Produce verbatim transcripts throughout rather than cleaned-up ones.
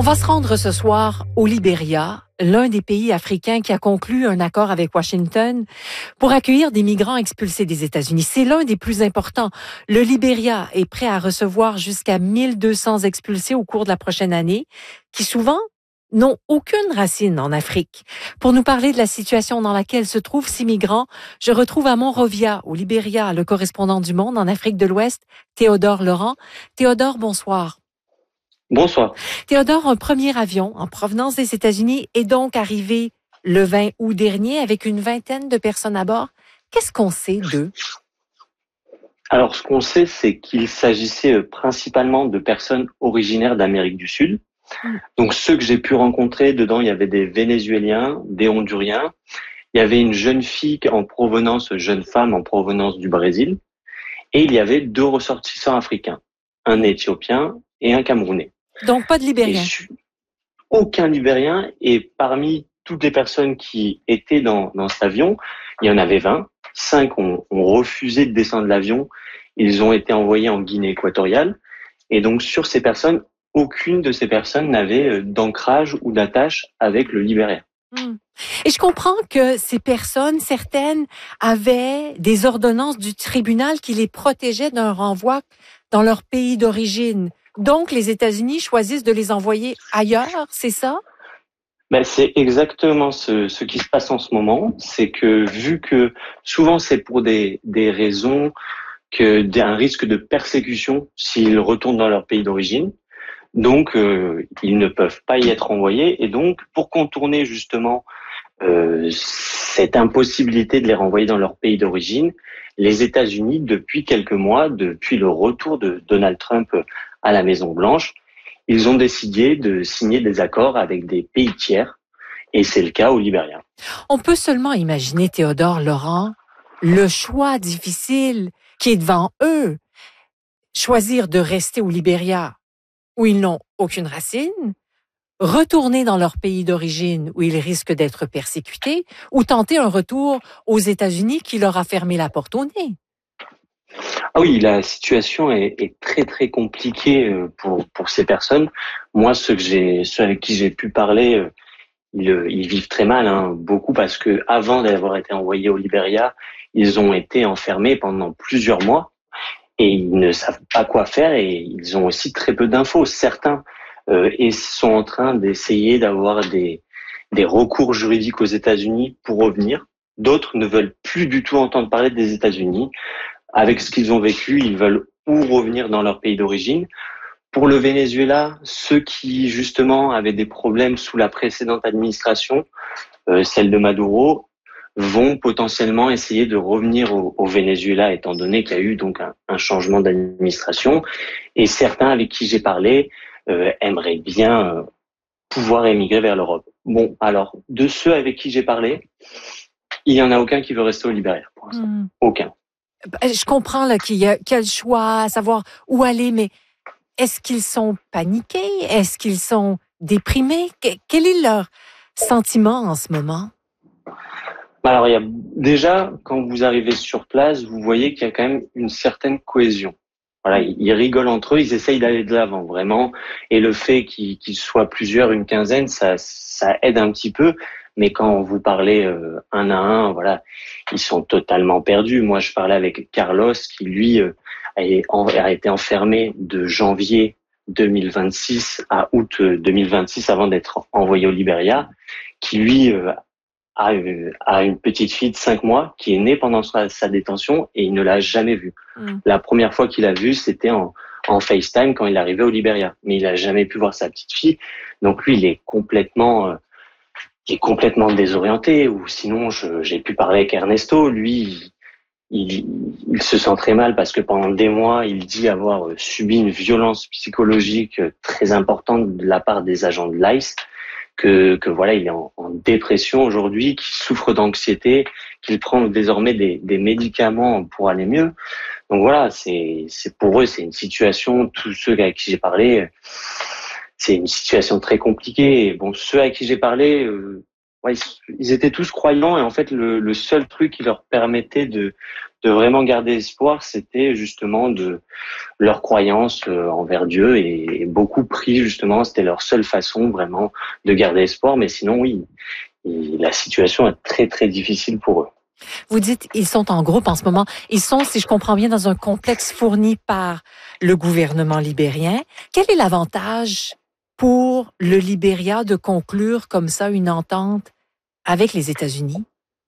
On va se rendre ce soir au Libéria, l'un des pays africains qui a conclu un accord avec Washington pour accueillir des migrants expulsés des États-Unis. C'est l'un des plus importants. Le Libéria est prêt à recevoir jusqu'à mille deux cents expulsés au cours de la prochaine année, qui souvent n'ont aucune racine en Afrique. Pour nous parler de la situation dans laquelle se trouvent ces migrants, je retrouve à Monrovia, au Libéria, le correspondant du Monde en Afrique de l'Ouest, Théodore Laurent. Théodore, bonsoir. Bonsoir. Théodore, un premier avion en provenance des États-Unis est donc arrivé le vingt août dernier avec une vingtaine de personnes à bord. Qu'est-ce qu'on sait d'eux? Alors, ce qu'on sait, c'est qu'il s'agissait principalement de personnes originaires d'Amérique du Sud. Mmh. Donc, ceux que j'ai pu rencontrer, dedans, il y avait des Vénézuéliens, des Honduriens. Il y avait une jeune fille en provenance, jeune femme en provenance du Brésil. Et il y avait deux ressortissants africains, un Éthiopien et un Camerounais. Donc, pas de Libériens? Aucun Libérien. Et parmi toutes les personnes qui étaient dans, dans cet avion, il y en avait vingt. Cinq ont, ont refusé de descendre de l'avion. Ils ont été envoyés en Guinée équatoriale. Et donc, sur ces personnes, aucune de ces personnes n'avait d'ancrage ou d'attache avec le Libéria. Mmh. Et je comprends que ces personnes, certaines, avaient des ordonnances du tribunal qui les protégeaient d'un renvoi dans leur pays d'origine. Donc, les États-Unis choisissent de les envoyer ailleurs, c'est ça? Ben, c'est exactement ce, ce qui se passe en ce moment. C'est que vu que souvent c'est pour des, des raisons que d'un risque de persécution s'ils retournent dans leur pays d'origine, donc euh, ils ne peuvent pas y être envoyés. Et donc, pour contourner justement euh, cette impossibilité de les renvoyer dans leur pays d'origine, les États-Unis, depuis quelques mois, depuis le retour de Donald Trump à la Maison-Blanche, ils ont décidé de signer des accords avec des pays tiers, et c'est le cas au Libéria. On peut seulement imaginer, Théodore Laurent, le choix difficile qui est devant eux. Choisir de rester au Libéria, où ils n'ont aucune racine, retourner dans leur pays d'origine, où ils risquent d'être persécutés, ou tenter un retour aux États-Unis qui leur a fermé la porte au nez. Ah oui, la situation est, est très très compliquée pour pour ces personnes. Moi, ceux que j'ai, ceux avec qui j'ai pu parler, ils, ils vivent très mal, hein, beaucoup parce que avant d'avoir été envoyés au Libéria, ils ont été enfermés pendant plusieurs mois et ils ne savent pas quoi faire et ils ont aussi très peu d'infos. Certains euh, et sont en train d'essayer d'avoir des des recours juridiques aux États-Unis pour revenir. D'autres ne veulent plus du tout entendre parler des États-Unis. Avec ce qu'ils ont vécu, ils veulent ou revenir dans leur pays d'origine. Pour le Venezuela, ceux qui justement avaient des problèmes sous la précédente administration, euh, celle de Maduro, vont potentiellement essayer de revenir au, au Venezuela, étant donné qu'il y a eu donc un, un changement d'administration. Et certains avec qui j'ai parlé euh, aimeraient bien euh, pouvoir émigrer vers l'Europe. Bon, alors, de ceux avec qui j'ai parlé, il y en a aucun qui veut rester au Libéria pour l'instant. Mmh. Aucun. Je comprends là qu'il y a quel choix, à savoir où aller, mais est-ce qu'ils sont paniqués? Est-ce qu'ils sont déprimés? Quel est leur sentiment en ce moment? Alors, il y a déjà, quand vous arrivez sur place, vous voyez qu'il y a quand même une certaine cohésion. Voilà, ils rigolent entre eux, ils essayent d'aller de l'avant, vraiment. Et le fait qu'ils, qu'ils soient plusieurs, une quinzaine, ça, ça aide un petit peu. Mais quand vous parlez euh, un à un, voilà, ils sont totalement perdus. Moi, je parlais avec Carlos, qui lui euh, a été enfermé de janvier deux mille vingt-six à août deux mille vingt-six avant d'être envoyé au Libéria, qui lui euh, a, euh, a une petite fille de cinq mois qui est née pendant sa, sa détention et il ne l'a jamais vue. Mmh. La première fois qu'il l'a vue, c'était en, en FaceTime quand il arrivait au Libéria, mais il a jamais pu voir sa petite fille. Donc lui, il est complètement euh, qui est complètement désorienté, ou sinon je, j'ai pu parler avec Ernesto, lui il, il, il se sent très mal parce que pendant des mois il dit avoir subi une violence psychologique très importante de la part des agents de l'I C E, que, que voilà il est en, en dépression aujourd'hui, qu'il souffre d'anxiété, qu'il prend désormais des, des médicaments pour aller mieux. Donc voilà, c'est, c'est pour eux c'est une situation, tous ceux avec qui j'ai parlé, c'est une situation très compliquée. Et bon, ceux à qui j'ai parlé, euh, ouais, ils étaient tous croyants et en fait, le, le seul truc qui leur permettait de de vraiment garder espoir, c'était justement de leur croyance envers Dieu, et beaucoup prient justement, c'était leur seule façon vraiment de garder espoir. Mais sinon, oui, la situation est très très difficile pour eux. Vous dites, ils sont en groupe en ce moment. Ils sont, si je comprends bien, dans un complexe fourni par le gouvernement libérien. Quel est l'avantage pour le Libéria de conclure comme ça une entente avec les États-Unis?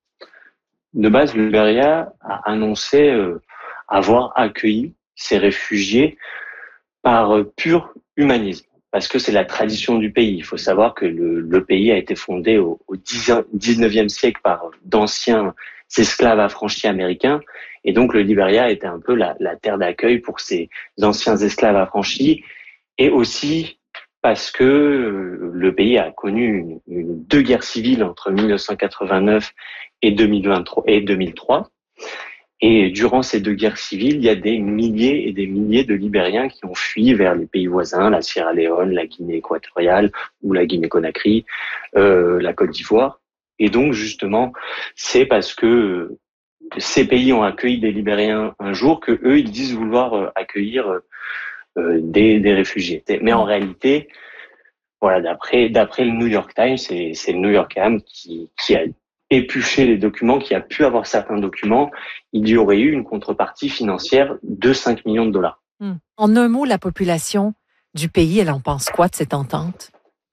De base, le Libéria a annoncé euh, avoir accueilli ces réfugiés par euh, pur humanisme, parce que c'est la tradition du pays. Il faut savoir que le, le pays a été fondé au, au dix-neuvième siècle par d'anciens esclaves affranchis américains, et donc le Libéria était un peu la, la terre d'accueil pour ces anciens esclaves affranchis, et aussi parce que le pays a connu une, une, deux guerres civiles entre mille neuf cent quatre-vingt-neuf et deux mille vingt-trois et deux mille trois. Et durant ces deux guerres civiles, il y a des milliers et des milliers de Libériens qui ont fui vers les pays voisins, la Sierra Leone, la Guinée équatoriale ou la Guinée-Conakry, euh, la Côte d'Ivoire. Et donc, justement, c'est parce que ces pays ont accueilli des Libériens un jour que eux, ils disent vouloir accueillir euh, des, des réfugiés. Mais en réalité, voilà, d'après d'après le New York Times, c'est, c'est le New York Times qui, qui a épluché les documents, qui a pu avoir certains documents, il y aurait eu une contrepartie financière de cinq millions de dollars. Hum. En un mot, la population du pays, elle en pense quoi de cette entente?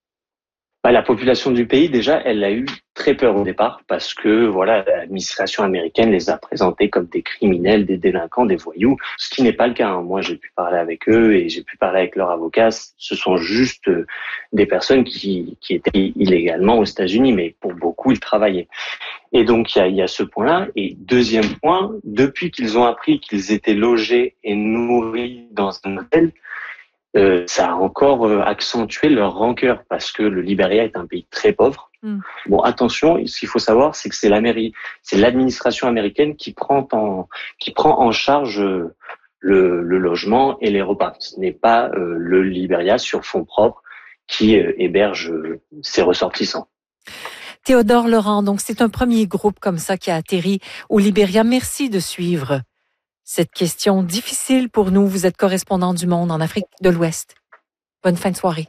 Bah, la population du pays, déjà, elle a eu très peur au départ parce que voilà, l'administration américaine les a présentés comme des criminels, des délinquants, des voyous, ce qui n'est pas le cas. Hein. Moi, j'ai pu parler avec eux et j'ai pu parler avec leurs avocats. Ce sont juste des personnes qui, qui étaient illégalement aux États-Unis, mais pour beaucoup, ils travaillaient. Et donc, il y a, il y a ce point-là. Et deuxième point, depuis qu'ils ont appris qu'ils étaient logés et nourris dans un hôtel, Euh, ça a encore euh, accentué leur rancœur parce que le Libéria est un pays très pauvre. Mm. Bon, attention, ce qu'il faut savoir, c'est que c'est l'Amérique, c'est l'administration américaine qui prend en qui prend en charge euh, le, le logement et les repas. Ce n'est pas euh, le Libéria sur fonds propres qui euh, héberge euh, ses ressortissants. Théodore Laurent, donc c'est un premier groupe comme ça qui a atterri au Libéria. Merci de suivre cette question difficile pour nous. Vous êtes correspondant du Monde en Afrique de l'Ouest. Bonne fin de soirée.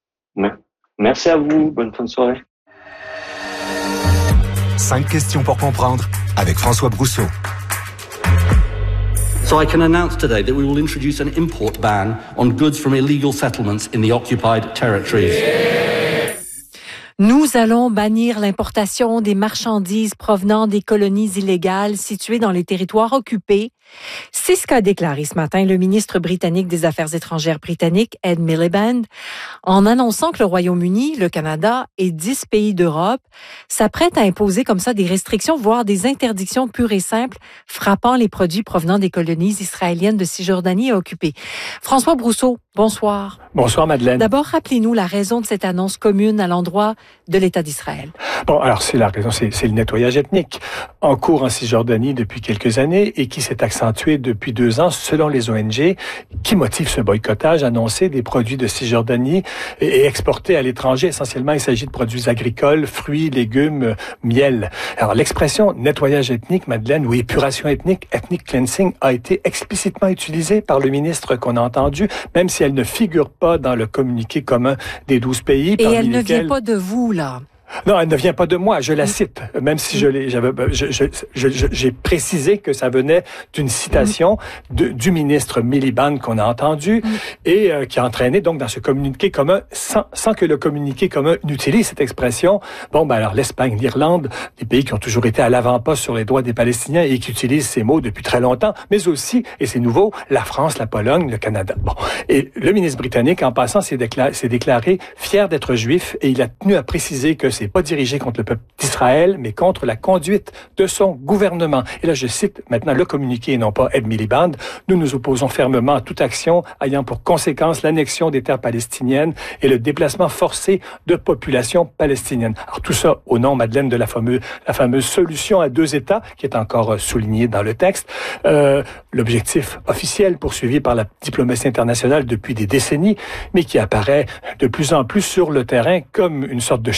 Merci à vous. Bonne fin de soirée. Cinq questions pour comprendre avec François Brousseau. So I can announce today that we will introduce an import ban on goods from illegal settlements in the occupied territories. Nous allons bannir l'importation des marchandises provenant des colonies illégales situées dans les territoires occupés. C'est ce qu'a déclaré ce matin le ministre britannique des Affaires étrangères britannique, Ed Miliband, en annonçant que le Royaume-Uni, le Canada et dix pays d'Europe s'apprêtent à imposer comme ça des restrictions, voire des interdictions pures et simples frappant les produits provenant des colonies israéliennes de Cisjordanie occupées. François Brousseau, bonsoir. Bonsoir Madeleine. D'abord, rappelez-nous la raison de cette annonce commune à l'endroit de l'État d'Israël. Bon, alors c'est la raison, c'est, c'est le nettoyage ethnique en cours en Cisjordanie depuis quelques années et qui s'est accentué depuis deux ans selon les O N G qui motive ce boycottage annoncé des produits de Cisjordanie et exportés à l'étranger. Essentiellement, il s'agit de produits agricoles, fruits, légumes, miel. Alors l'expression nettoyage ethnique, Madeleine, ou épuration ethnique, ethnic cleansing, a été explicitement utilisée par le ministre qu'on a entendu, même si elle ne figure pas dans le communiqué commun des douze pays. Et elle ne vient pas de vous, là. Non, elle ne vient pas de moi, je la cite, même si je l'ai, j'avais, je, je, je, je, j'ai précisé que ça venait d'une citation de, du ministre Miliband qu'on a entendu et euh, qui a entraîné donc dans ce communiqué commun, sans, sans que le communiqué commun n'utilise cette expression. Bon, ben alors l'Espagne, l'Irlande, des pays qui ont toujours été à l'avant-poste sur les droits des Palestiniens et qui utilisent ces mots depuis très longtemps, mais aussi, et c'est nouveau, la France, la Pologne, le Canada. Bon, et le ministre britannique, en passant, s'est déclaré, s'est déclaré fier d'être juif et il a tenu à préciser que c'est pas dirigé contre le peuple d'Israël, mais contre la conduite de son gouvernement. Et là, je cite maintenant le communiqué et non pas Ed Miliband. Nous nous opposons fermement à toute action ayant pour conséquence l'annexion des terres palestiniennes et le déplacement forcé de populations palestiniennes. Alors tout ça au nom, Madeleine, de la fameuse, la fameuse solution à deux États qui est encore soulignée dans le texte. Euh, l'objectif officiel poursuivi par la diplomatie internationale depuis des décennies, mais qui apparaît de plus en plus sur le terrain comme une sorte de chimère.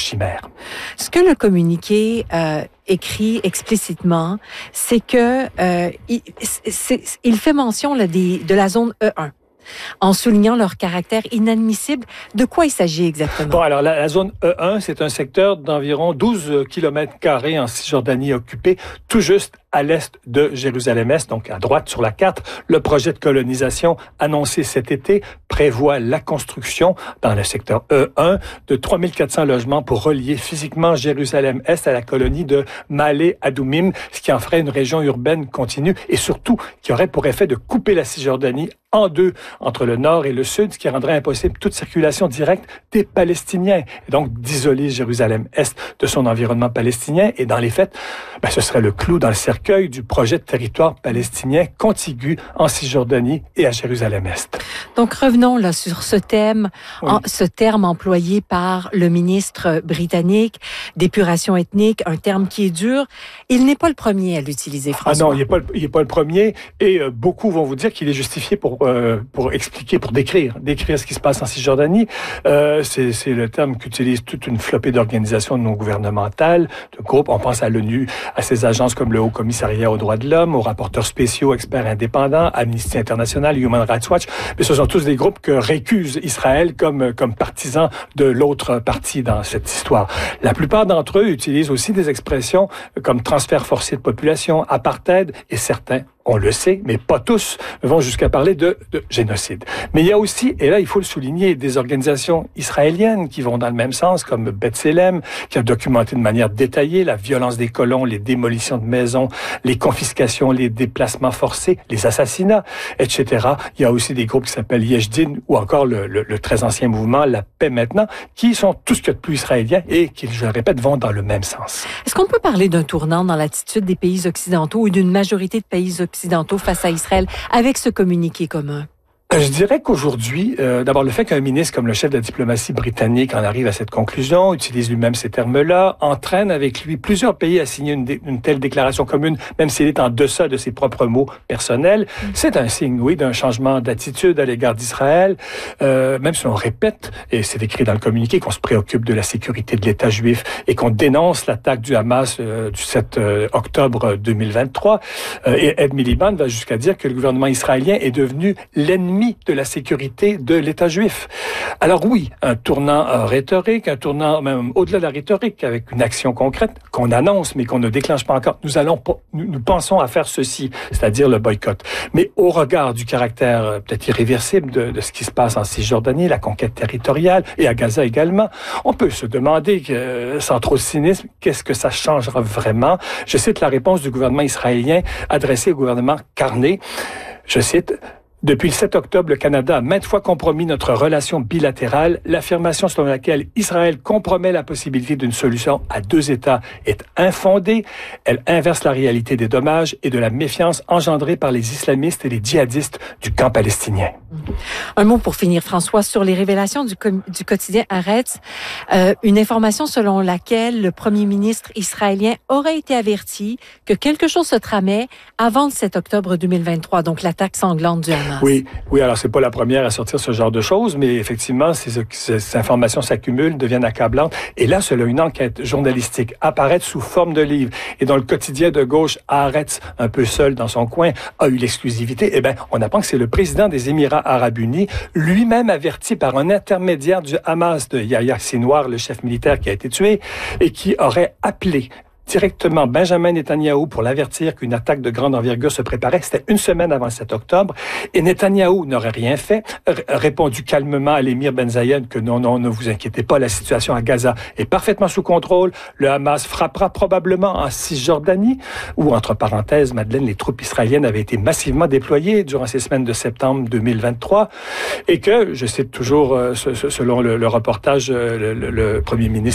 Ce que le communiqué euh, écrit explicitement, c'est que euh, il, c'est, il fait mention là, des, de la zone E un. En soulignant leur caractère inadmissible. De quoi il s'agit exactement? Bon, alors la, la zone E un, c'est un secteur d'environ douze kilomètres carrés en Cisjordanie occupé, tout juste à l'est de Jérusalem-Est, donc à droite sur la carte. Le projet de colonisation annoncé cet été prévoit la construction dans le secteur E un de trois mille quatre cents logements pour relier physiquement Jérusalem-Est à la colonie de Ma'ale Adumim, ce qui en ferait une région urbaine continue et surtout qui aurait pour effet de couper la Cisjordanie en deux, entre le nord et le sud, ce qui rendrait impossible toute circulation directe des Palestiniens, et donc d'isoler Jérusalem-Est de son environnement palestinien. Et dans les faits, ben, ce serait le clou dans le cercueil du projet de territoire palestinien contigu en Cisjordanie et à Jérusalem-Est. Donc revenons là sur ce thème, oui. en, ce terme employé par le ministre britannique d'épuration ethnique, un terme qui est dur. Il n'est pas le premier à l'utiliser, François. Ah non, il n'est pas, il est pas le premier, et euh, beaucoup vont vous dire qu'il est justifié pour Euh, pour expliquer, pour décrire, décrire ce qui se passe en Cisjordanie. Euh, c'est, c'est le terme qu'utilise toute une flopée d'organisations non gouvernementales, de groupes. On pense à l'ONU, à ces agences comme le Haut Commissariat aux droits de l'homme, aux rapporteurs spéciaux, experts indépendants, Amnesty International, Human Rights Watch. Mais ce sont tous des groupes que récuse Israël comme, comme partisans de l'autre partie dans cette histoire. La plupart d'entre eux utilisent aussi des expressions comme transfert forcé de population, apartheid, et certains, on le sait, mais pas tous, vont jusqu'à parler de, de génocide. Mais il y a aussi, et là il faut le souligner, des organisations israéliennes qui vont dans le même sens, comme B'Tselem, qui a documenté de manière détaillée la violence des colons, les démolitions de maisons, les confiscations, les déplacements forcés, les assassinats, et cetera. Il y a aussi des groupes qui s'appellent Yesh Din, ou encore le, le, le très ancien mouvement La Paix Maintenant, qui sont tout ce qu'il y a de plus israélien et qui, je le répète, vont dans le même sens. Est-ce qu'on peut parler d'un tournant dans l'attitude des pays occidentaux ou d'une majorité de pays occidentaux face à Israël avec ce communiqué commun? Je dirais qu'aujourd'hui, euh, d'abord le fait qu'un ministre comme le chef de la diplomatie britannique en arrive à cette conclusion, utilise lui-même ces termes-là, entraîne avec lui plusieurs pays à signer une, dé- une telle déclaration commune, même s'il est en deçà de ses propres mots personnels. Mm. C'est un signe, oui, d'un changement d'attitude à l'égard d'Israël, euh, même si on répète, et c'est écrit dans le communiqué, qu'on se préoccupe de la sécurité de l'État juif et qu'on dénonce l'attaque du Hamas euh, du sept octobre deux mille vingt-trois. Euh, et Ed Miliband va jusqu'à dire que le gouvernement israélien est devenu l'ennemi de la sécurité de l'État juif. Alors oui, un tournant euh, rhétorique, un tournant même au-delà de la rhétorique, avec une action concrète qu'on annonce, mais qu'on ne déclenche pas encore. Nous allons, pas, nous, nous pensons à faire ceci, c'est-à-dire le boycott. Mais au regard du caractère euh, peut-être irréversible de, de ce qui se passe en Cisjordanie, la conquête territoriale, et à Gaza également, on peut se demander, euh, sans trop de cynisme, qu'est-ce que ça changera vraiment? Je cite la réponse du gouvernement israélien adressée au gouvernement Carney. Je cite: depuis le sept octobre, le Canada a maintes fois compromis notre relation bilatérale. L'affirmation selon laquelle Israël compromet la possibilité d'une solution à deux États est infondée. Elle inverse la réalité des dommages et de la méfiance engendrée par les islamistes et les djihadistes du camp palestinien. Un mot pour finir, François, sur les révélations du, com- du quotidien Haaretz. Euh, une information selon laquelle le premier ministre israélien aurait été averti que quelque chose se tramait avant le sept octobre deux mille vingt-trois, donc l'attaque sanglante du Hamas. Oui, oui. Alors c'est pas la première à sortir ce genre de choses, mais effectivement, ces, ces informations s'accumulent, deviennent accablantes. Et là, selon une enquête journalistique, apparaît sous forme de livre. Et dans le quotidien de gauche, Haaretz, un peu seul dans son coin, a eu l'exclusivité. Eh bien, on apprend que c'est le président des Émirats arabes unis, lui-même averti par un intermédiaire du Hamas, de Yahya Sinwar, le chef militaire qui a été tué, et qui aurait appelé directement Benjamin Netanyahou pour l'avertir qu'une attaque de grande envergure se préparait. C'était une semaine avant le sept octobre. Et Netanyahou n'aurait rien fait, r- répondu calmement à l'émir Ben Zayed que non, non, ne vous inquiétez pas, la situation à Gaza est parfaitement sous contrôle. Le Hamas frappera probablement en Cisjordanie, où, entre parenthèses, Madeleine, les troupes israéliennes avaient été massivement déployées durant ces semaines de septembre deux mille vingt-trois. Et que, je cite toujours, euh, selon le, le reportage, le, le, le premier ministre